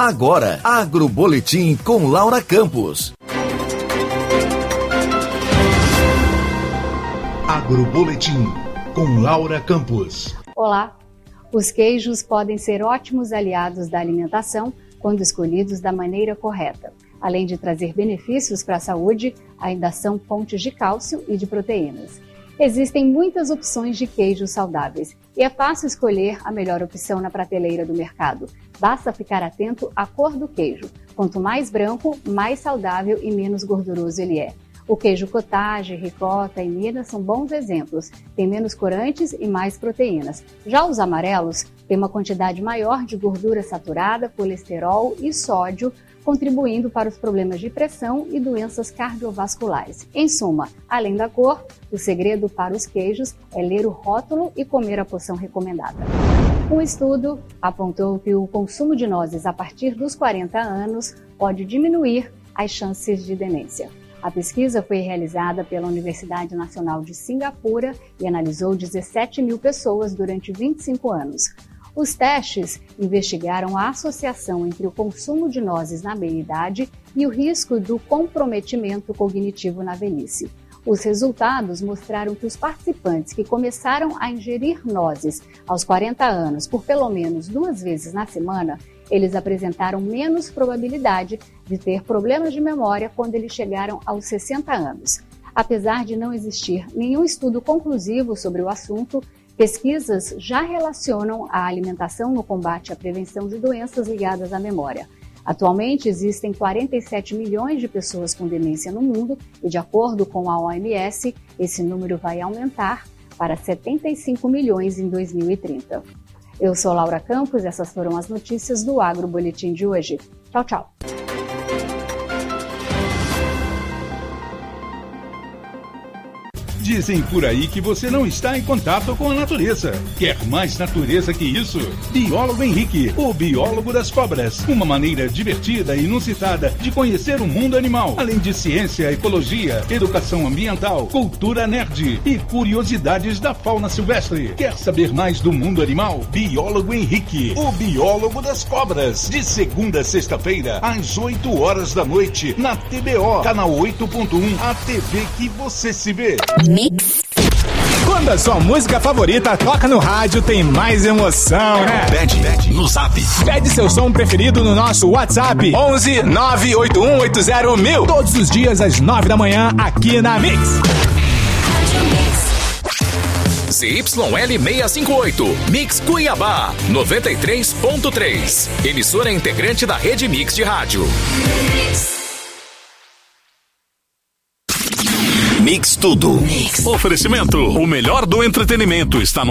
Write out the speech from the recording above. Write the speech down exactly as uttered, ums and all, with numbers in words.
Agora, Agroboletim com Laura Campos. Agroboletim com Laura Campos. Olá! Os queijos podem ser ótimos aliados da alimentação quando escolhidos da maneira correta. Além de trazer benefícios para a saúde, ainda são fontes de cálcio e de proteínas. Existem muitas opções de queijos saudáveis e é fácil escolher a melhor opção na prateleira do mercado. Basta ficar atento à cor do queijo. Quanto mais branco, mais saudável e menos gorduroso ele é. O queijo cottage, ricota e minas são bons exemplos. Tem menos corantes e mais proteínas. Já os amarelos têm uma quantidade maior de gordura saturada, colesterol e sódio, contribuindo para os problemas de pressão e doenças cardiovasculares. Em suma, além da cor, o segredo para os queijos é ler o rótulo e comer a porção recomendada. Um estudo apontou que o consumo de nozes a partir dos quarenta anos pode diminuir as chances de demência. A pesquisa foi realizada pela Universidade Nacional de Singapura e analisou dezessete mil pessoas durante vinte e cinco anos. Os testes investigaram a associação entre o consumo de nozes na meia-idade e o risco do comprometimento cognitivo na velhice. Os resultados mostraram que os participantes que começaram a ingerir nozes aos quarenta anos por pelo menos duas vezes na semana, eles apresentaram menos probabilidade de ter problemas de memória quando eles chegaram aos sessenta anos. Apesar de não existir nenhum estudo conclusivo sobre o assunto, pesquisas já relacionam a alimentação no combate à prevenção de doenças ligadas à memória. Atualmente, existem quarenta e sete milhões de pessoas com demência no mundo e, de acordo com a O M S, esse número vai aumentar para setenta e cinco milhões em dois mil e trinta. Eu sou Laura Campos e essas foram as notícias do Agroboletim de hoje. Tchau, tchau! Dizem por aí que você não está em contato com a natureza. Quer mais natureza que isso? Biólogo Henrique, o biólogo das cobras. Uma maneira divertida e inusitada de conhecer o mundo animal. Além de ciência, ecologia, educação ambiental, cultura nerd e curiosidades da fauna silvestre. Quer saber mais do mundo animal? Biólogo Henrique, o biólogo das cobras. De segunda a sexta-feira, às oito horas da noite, na T B O, canal oito ponto um, a T V que você se vê. Mix. Quando a sua música favorita toca no rádio, tem mais emoção, né? Pede, pede no Zap. Pede seu som preferido no nosso WhatsApp onze nove oito um oito zero mil. Todos os dias às nove da manhã aqui na Mix. C Y L seiscentos e cinquenta e oito, Mix Cuiabá, noventa e três ponto três. Emissora integrante da Rede Mix de Rádio. Mix Tudo. Mix. Oferecimento. O melhor do entretenimento está no